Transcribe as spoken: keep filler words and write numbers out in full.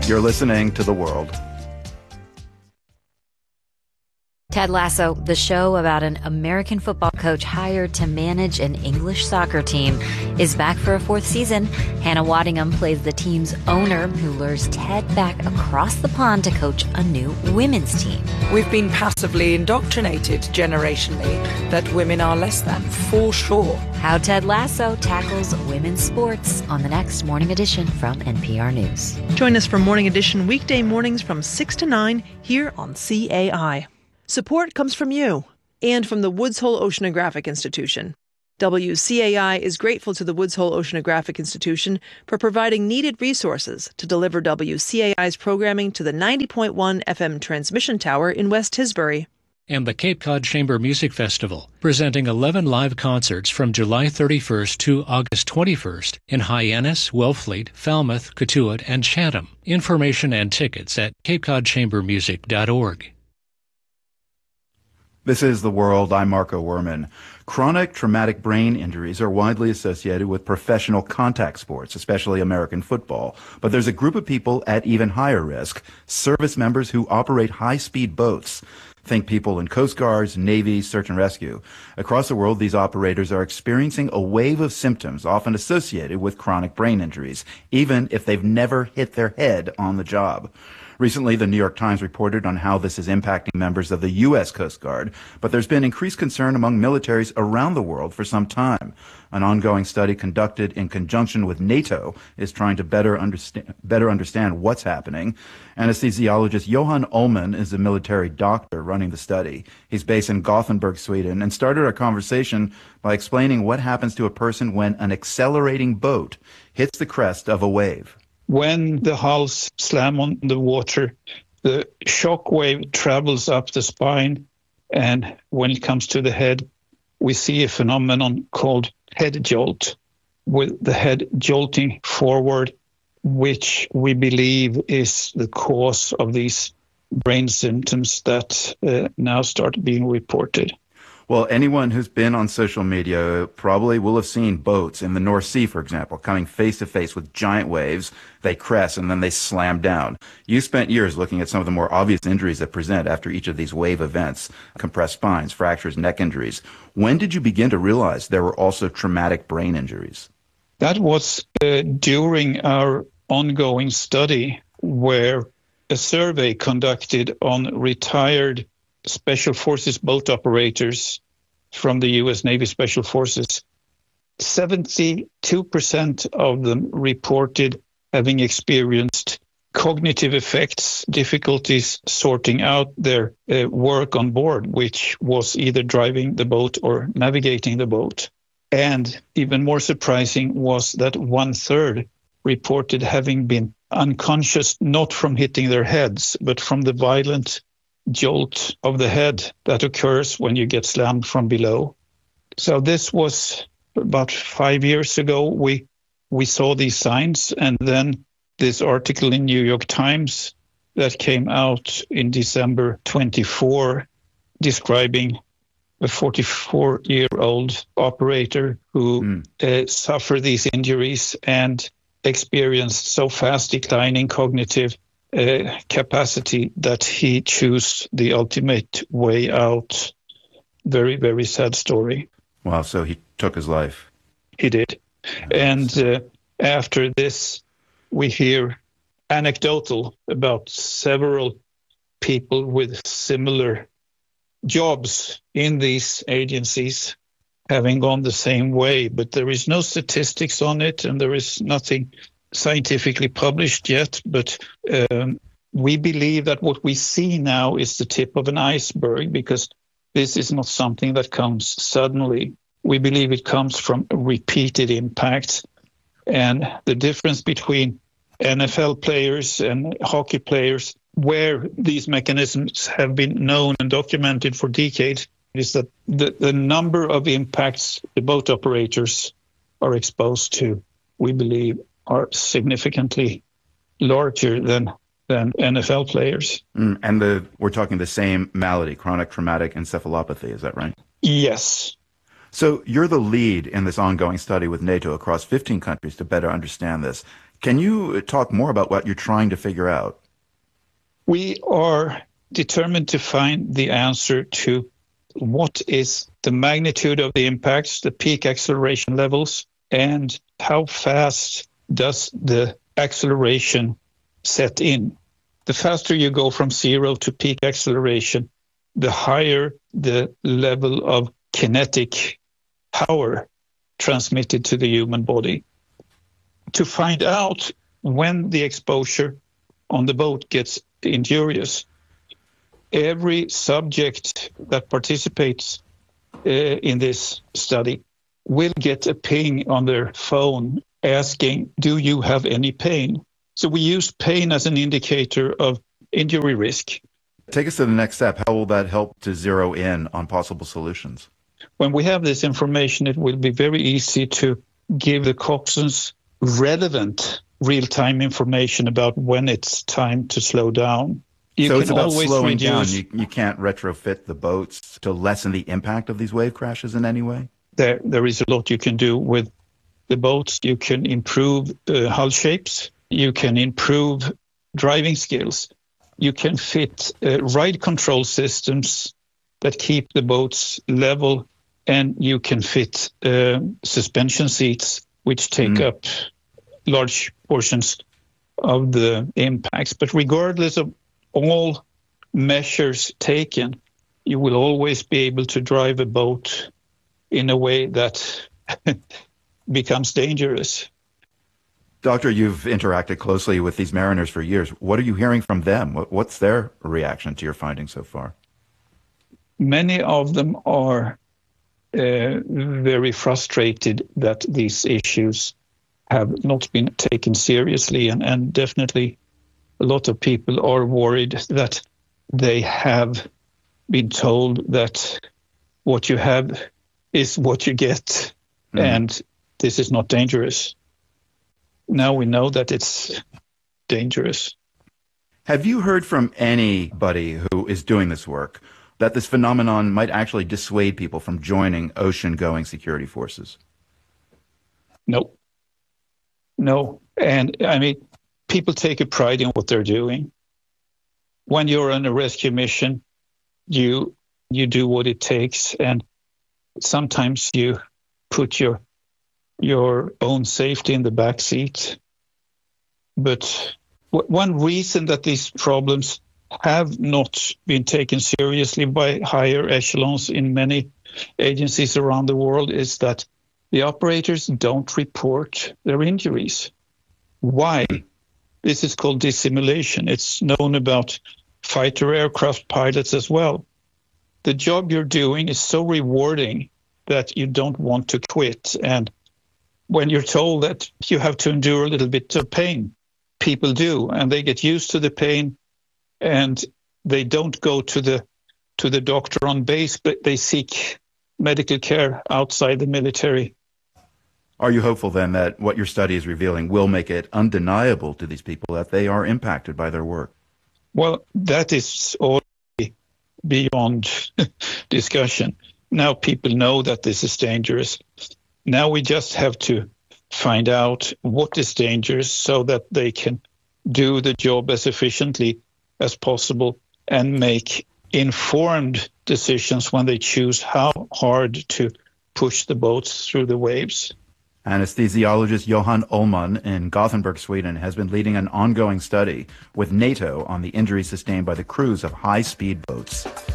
You're listening to The World. Ted Lasso, the show about an American football coach hired to manage an English soccer team, is back for a fourth season. Hannah Waddingham plays the team's owner who lures Ted back across the pond to coach a new women's team. We've been passively indoctrinated generationally that women are less than, for sure. How Ted Lasso tackles women's sports on the next Morning Edition from N P R News. Join us for Morning Edition weekday mornings from six to nine here on C A I. Support comes from you and from the Woods Hole Oceanographic Institution. W C A I is grateful to the Woods Hole Oceanographic Institution for providing needed resources to deliver W C A I's programming to the ninety point one F M transmission tower in West Tisbury. And the Cape Cod Chamber Music Festival, presenting eleven live concerts from July thirty-first to August twenty-first in Hyannis, Wellfleet, Falmouth, Cotuit, and Chatham. Information and tickets at cape cod chamber music dot org. This is The World. I'm Marco Werman. Chronic traumatic brain injuries are widely associated with professional contact sports, especially American football. But there's a group of people at even higher risk, service members who operate high-speed boats. Think people in Coast Guards, Navy, search and rescue. Across the world, these operators are experiencing a wave of symptoms often associated with chronic brain injuries, even if they've never hit their head on the job. Recently, the New York Times reported on how this is impacting members of the U S Coast Guard, but there's been increased concern among militaries around the world for some time. An ongoing study conducted in conjunction with NATO is trying to better understand, better understand what's happening. Anesthesiologist Johan Ullman is a military doctor running the study. He's based in Gothenburg, Sweden, and started our conversation by explaining what happens to a person when an accelerating boat hits the crest of a wave. When the hulls slam on the water, the shock wave travels up the spine, and when it comes to the head, we see a phenomenon called head jolt, with the head jolting forward, which we believe is the cause of these brain symptoms that uh, now start being reported. Well, anyone who's been on social media probably will have seen boats in the North Sea, for example, coming face to face with giant waves. They crest and then they slam down. You spent years looking at some of the more obvious injuries that present after each of these wave events: compressed spines, fractures, neck injuries. When did you begin to realize there were also traumatic brain injuries? That was uh, during our ongoing study, where a survey conducted on retired Special Forces boat operators from the U S Navy Special Forces, seventy-two percent of them reported having experienced cognitive effects, difficulties sorting out their uh, work on board, which was either driving the boat or navigating the boat. And even more surprising was that one third reported having been unconscious, not from hitting their heads, but from the violent jolt of the head that occurs when you get slammed from below. So this was about five years ago. We we saw these signs, and then this article in New York Times that came out in December twenty-fourth describing a forty-four-year-old operator who mm. uh, suffered these injuries and experienced so fast declining cognitive Uh, capacity that he chose the ultimate way out. Very, very sad story. Wow, so he took his life. He did. And uh, after this, we hear anecdotal about several people with similar jobs in these agencies having gone the same way, but there is no statistics on it, and there is nothing scientifically published yet, but um, we believe that what we see now is the tip of an iceberg, because this is not something that comes suddenly. We believe it comes from repeated impacts, and the difference between N F L players and hockey players, where these mechanisms have been known and documented for decades, is that the, the number of impacts the boat operators are exposed to, we believe, are significantly larger than than N F L players. Mm, and the we're talking the same malady, chronic traumatic encephalopathy, is that right? Yes. So you're the lead in this ongoing study with NATO across fifteen countries to better understand this. Can you talk more about what you're trying to figure out? We are determined to find the answer to what is the magnitude of the impacts, the peak acceleration levels, and how fast does the acceleration set in. The faster you go from zero to peak acceleration, the higher the level of kinetic power transmitted to the human body. To find out when the exposure on the boat gets injurious, every subject that participates uh, in this study will get a ping on their phone asking, do you have any pain? So we use pain as an indicator of injury risk. Take us to the next step. How will that help to zero in on possible solutions? When we have this information, it will be very easy to give the coxswains relevant real-time information about when it's time to slow down. You so can it's about always slowing reduce, down. You, you can't retrofit the boats to lessen the impact of these wave crashes in any way? There, there is a lot you can do with the boats. You can improve uh, hull shapes. You can improve driving skills. You can fit uh, ride control systems that keep the boats level, and you can fit uh, suspension seats, which take mm. up large portions of the impacts. But regardless of all measures taken, you will always be able to drive a boat in a way that becomes dangerous. Doctor, you've interacted closely with these mariners for years. What are you hearing from them? What's their reaction to your findings so far? Many of them are uh, very frustrated that these issues have not been taken seriously, and, and definitely a lot of people are worried that they have been told that what you have is what you get, mm. and this is not dangerous. Now we know that it's dangerous. Have you heard from anybody who is doing this work that this phenomenon might actually dissuade people from joining ocean-going security forces? No. No. And, I mean, people take a pride in what they're doing. When you're on a rescue mission, you you do what it takes, and sometimes you put your your own safety in the back seat. But w- one reason that these problems have not been taken seriously by higher echelons in many agencies around the world is that the operators don't report their injuries. Why? This is called dissimulation. It's known about fighter aircraft pilots as well. The job you're doing is so rewarding that you don't want to quit. And when you're told that you have to endure a little bit of pain, people do, and they get used to the pain, and they don't go to the to the doctor on base, but they seek medical care outside the military. Are you hopeful then that what your study is revealing will make it undeniable to these people that they are impacted by their work? Well, that is already beyond discussion. Now people know that this is dangerous. Now we just have to find out what is dangerous so that they can do the job as efficiently as possible and make informed decisions when they choose how hard to push the boats through the waves. Anesthesiologist Johan Ullman in Gothenburg, Sweden, has been leading an ongoing study with NATO on the injuries sustained by the crews of high-speed boats.